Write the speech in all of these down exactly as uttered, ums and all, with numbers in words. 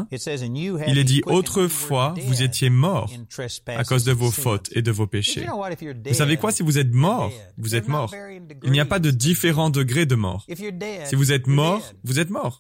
il est dit « Autrefois, vous étiez morts à cause de vos fautes et de vos péchés. » Vous savez quoi? Si vous êtes mort, vous êtes mort. Il n'y a pas de différents degrés de mort. Si vous êtes mort, vous êtes mort.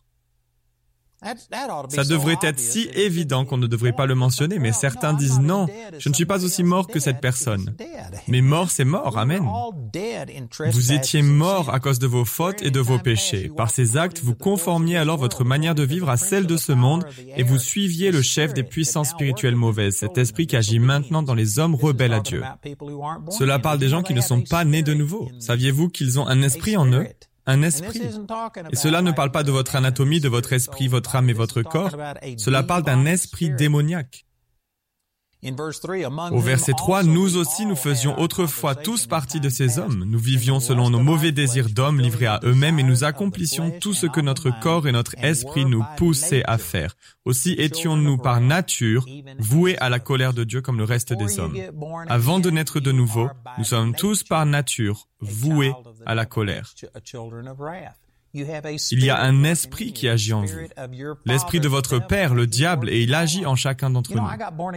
Ça devrait être si évident qu'on ne devrait pas le mentionner, mais certains disent non, je ne suis pas aussi mort que cette personne. Mais mort, c'est mort, amen. Vous étiez mort à cause de vos fautes et de vos péchés. Par ces actes, vous conformiez alors votre manière de vivre à celle de ce monde et vous suiviez le chef des puissances spirituelles mauvaises, cet esprit qui agit maintenant dans les hommes rebelles à Dieu. Cela parle des gens qui ne sont pas nés de nouveau. Saviez-vous qu'ils ont un esprit en eux? Un esprit. Et cela ne parle pas de votre anatomie, de votre esprit, votre âme et votre corps. Cela parle d'un esprit démoniaque. Au verset trois, nous aussi nous faisions autrefois tous partie de ces hommes. Nous vivions selon nos mauvais désirs d'hommes livrés à eux-mêmes et nous accomplissions tout ce que notre corps et notre esprit nous poussaient à faire. Aussi étions-nous par nature voués à la colère de Dieu comme le reste des hommes. Avant de naître de nouveau, nous sommes tous par nature voués à la colère. Il y a un esprit qui agit en vous, l'esprit de votre père, le diable, et il agit en chacun d'entre nous.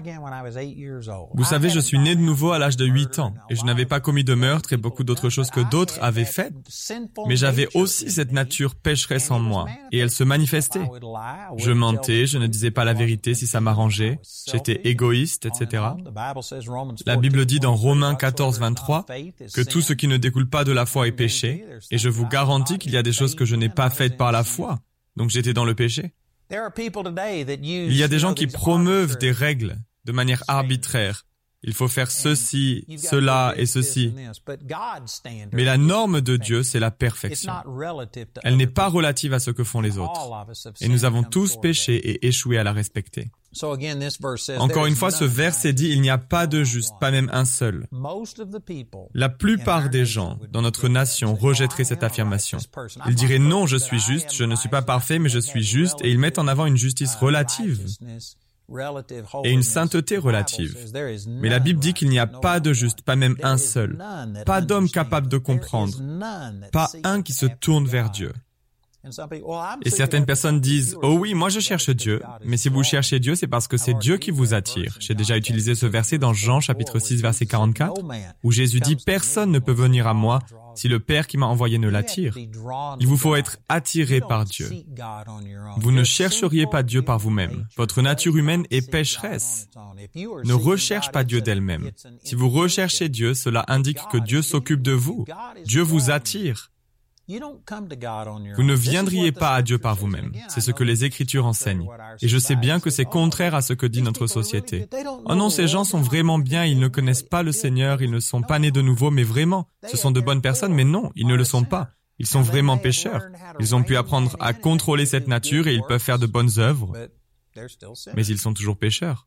Vous savez, je suis né de nouveau à l'âge de huit ans, et je n'avais pas commis de meurtre et beaucoup d'autres choses que d'autres avaient faites, mais j'avais aussi cette nature pécheresse en moi, et elle se manifestait. Je mentais, je ne disais pas la vérité si ça m'arrangeait, j'étais égoïste, et cetera. La Bible dit dans Romains quatorze, vingt-trois que tout ce qui ne découle pas de la foi est péché, et je vous garantis qu'il y a des choses que je n'ai pas faites par la foi, donc j'étais dans le péché. Il y a des gens qui promeuvent des règles de manière arbitraire. Il faut faire ceci, cela et ceci. Mais la norme de Dieu, c'est la perfection. Elle n'est pas relative à ce que font les autres. Et nous avons tous péché et échoué à la respecter. Encore une fois, ce verset dit, il n'y a pas de juste, pas même un seul. La plupart des gens dans notre nation rejetteraient cette affirmation. Ils diraient, non, je suis juste, je ne suis pas parfait, mais je suis juste, et ils mettent en avant une justice relative et une sainteté relative. Mais la Bible dit qu'il n'y a pas de juste, pas même un seul, pas d'homme capable de comprendre, pas un qui se tourne vers Dieu. Et certaines personnes disent, « Oh oui, moi je cherche Dieu. » Mais si vous cherchez Dieu, c'est parce que c'est Dieu qui vous attire. J'ai déjà utilisé ce verset dans Jean chapitre six, verset quarante-quatre, où Jésus dit, « Personne ne peut venir à moi si le Père qui m'a envoyé ne l'attire. » Il vous faut être attiré par Dieu. Vous ne chercheriez pas Dieu par vous-même. Votre nature humaine est pécheresse. Ne recherche pas Dieu d'elle-même. Si vous recherchez Dieu, cela indique que Dieu s'occupe de vous. Dieu vous attire. Vous ne viendriez pas à Dieu par vous-même. C'est ce que les Écritures enseignent. Et je sais bien que c'est contraire à ce que dit notre société. Oh non, ces gens sont vraiment bien, ils ne connaissent pas le Seigneur, ils ne sont pas nés de nouveau, mais vraiment, ce sont de bonnes personnes, mais non, ils ne le sont pas. Ils sont vraiment pécheurs. Ils ont pu apprendre à contrôler cette nature et ils peuvent faire de bonnes œuvres, mais ils sont toujours pécheurs.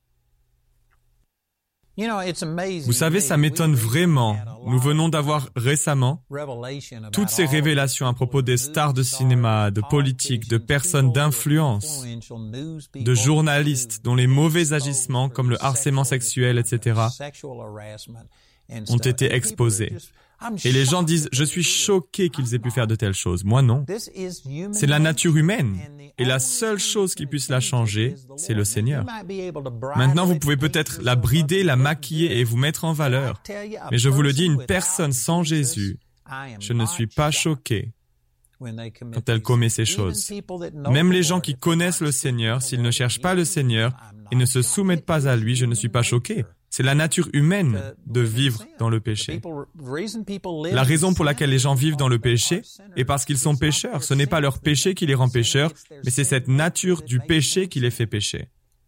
Vous savez, ça m'étonne vraiment. Nous venons d'avoir récemment toutes ces révélations à propos des stars de cinéma, de politique, de personnes d'influence, de journalistes dont les mauvais agissements comme le harcèlement sexuel, et cetera ont été exposés. Et les gens disent, je suis choqué qu'ils aient pu faire de telles choses. Moi, non. C'est la nature humaine. Et la seule chose qui puisse la changer, c'est le Seigneur. Maintenant, vous pouvez peut-être la brider, la maquiller et vous mettre en valeur. Mais je vous le dis, une personne sans Jésus, je ne suis pas choqué quand elle commet ces choses. Même les gens qui connaissent le Seigneur, s'ils ne cherchent pas le Seigneur et ne se soumettent pas à lui, je ne suis pas choqué. C'est la nature humaine de vivre dans le péché. La raison pour laquelle les gens vivent dans le péché est parce qu'ils sont pécheurs. Ce n'est pas leur péché qui les rend pécheurs, mais c'est cette nature du péché qui les fait pécher.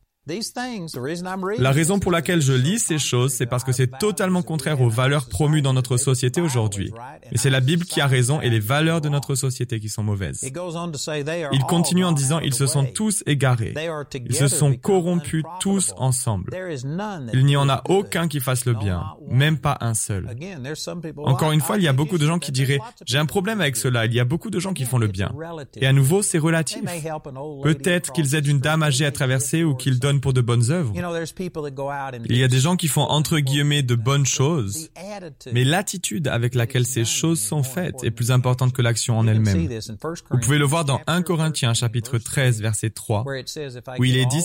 La raison pour laquelle je lis ces choses, c'est parce que c'est totalement contraire aux valeurs promues dans notre société aujourd'hui. Mais c'est la Bible qui a raison et les valeurs de notre société qui sont mauvaises. Il continue en disant, ils se sont tous égarés. Ils se sont corrompus tous ensemble. Il n'y en a aucun qui fasse le bien, même pas un seul. Encore une fois, il y a beaucoup de gens qui diraient, j'ai un problème avec cela, il y a beaucoup de gens qui font le bien. Et à nouveau, c'est relatif. Peut-être qu'ils aident une dame âgée à traverser ou qu'ils donnent pour de bonnes œuvres. Il y a des gens qui font entre guillemets de bonnes choses, mais l'attitude avec laquelle ces choses sont faites est plus importante que l'action en elle-même. Vous pouvez le voir dans un Corinthiens chapitre treize verset trois, où il est dit